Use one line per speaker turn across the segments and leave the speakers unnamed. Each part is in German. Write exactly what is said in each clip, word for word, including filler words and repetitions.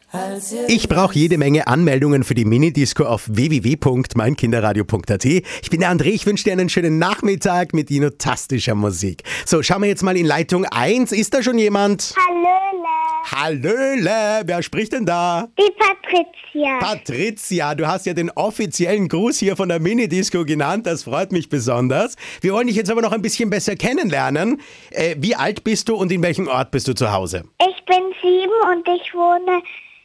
Ich brauche jede Menge Anmeldungen für die Minidisco auf w w w punkt mein kinderradio punkt a t. Ich bin der André, ich wünsche dir einen schönen Nachmittag mit dinotastischer Musik. So, schauen wir jetzt mal in Leitung eins. Ist da schon jemand?
Hallöle.
Hallöle, wer spricht denn da?
Die Patricia.
Patricia, du hast ja den offiziellen Gruß hier von der Minidisco genannt, das freut mich besonders. Wir wollen dich jetzt aber noch ein bisschen besser kennenlernen. Äh, wie alt bist du und in welchem Ort bist du zu Hause?
Ich bin sieben und ich wohne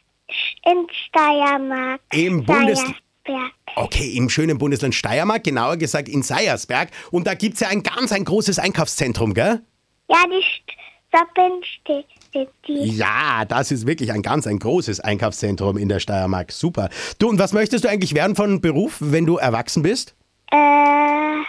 in Steiermark.
Im Bundes...
Seiersberg.
Okay, im schönen Bundesland Steiermark, genauer gesagt in Seiersberg. Und da gibt es ja ein ganz ein großes Einkaufszentrum, gell?
Ja, die Stoppen steht die.
Ja, das ist wirklich ein ganz ein großes Einkaufszentrum in der Steiermark. Super. Du, und was möchtest du eigentlich werden von Beruf, wenn du erwachsen bist?
Äh,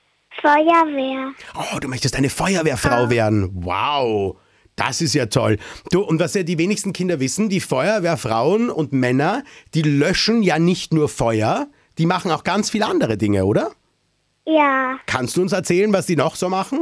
Feuerwehr.
Oh, du möchtest eine Feuerwehrfrau
Ja.
werden. Wow. Das ist ja toll. Du, und was ja die wenigsten Kinder wissen, die Feuerwehrfrauen und Männer, die löschen ja nicht nur Feuer, die machen auch ganz viele andere Dinge, oder?
Ja.
Kannst du uns erzählen, was die noch so machen?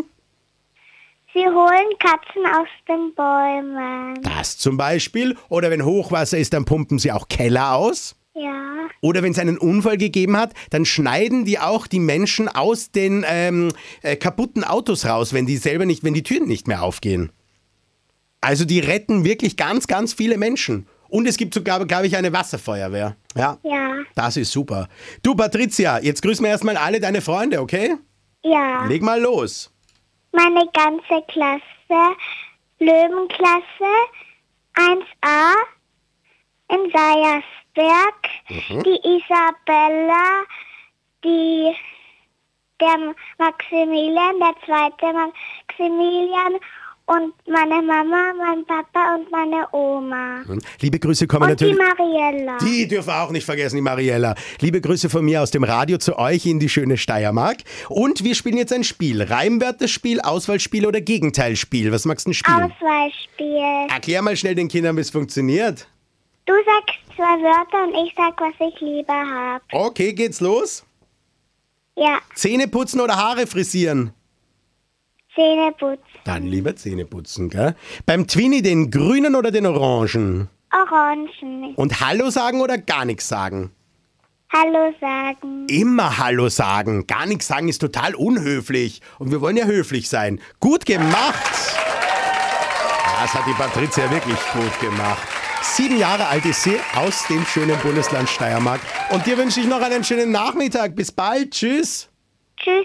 Sie holen Katzen aus den Bäumen.
Das zum Beispiel. Oder wenn Hochwasser ist, dann pumpen sie auch Keller aus.
Ja.
Oder wenn es einen Unfall gegeben hat, dann schneiden die auch die Menschen aus den ähm, äh, kaputten Autos raus, wenn die selber nicht, wenn die Türen nicht mehr aufgehen. Also die retten wirklich ganz, ganz viele Menschen. Und es gibt sogar, glaube ich, eine Wasserfeuerwehr. Ja,
Ja.
das ist super. Du, Patricia, jetzt grüßen wir erstmal alle deine Freunde, okay?
Ja.
Leg mal los.
Meine ganze Klasse, Löwenklasse, eins a in Seiersberg, die Isabella, die, der Maximilian, der zweite Maximilian und meine Mama, mein Papa und meine Oma.
Liebe Grüße kommen
Und die
natürlich...
Mariella.
Die dürfen wir auch nicht vergessen, die Mariella. Liebe Grüße von mir aus dem Radio zu euch in die schöne Steiermark. Und wir spielen jetzt ein Spiel. Reimwörterspiel, Auswahlspiel oder Gegenteilspiel? Was magst du denn spielen?
Auswahlspiel.
Erklär mal schnell den Kindern, wie es funktioniert.
Du sagst zwei Wörter und ich sag, was ich lieber habe.
Okay, geht's los?
Ja,
Zähne putzen oder Haare frisieren?
Zähne putzen.
Dann lieber Zähne putzen, gell? Beim Twinny den grünen oder den orangen?
Orangen.
Und Hallo sagen oder gar nichts sagen?
Hallo sagen.
Immer Hallo sagen. Gar nichts sagen ist total unhöflich. Und wir wollen ja höflich sein. Gut gemacht. Das hat die Patricia wirklich gut gemacht. Sieben Jahre alt ist sie, aus dem schönen Bundesland Steiermark. Und dir wünsche ich noch einen schönen Nachmittag. Bis bald. Tschüss.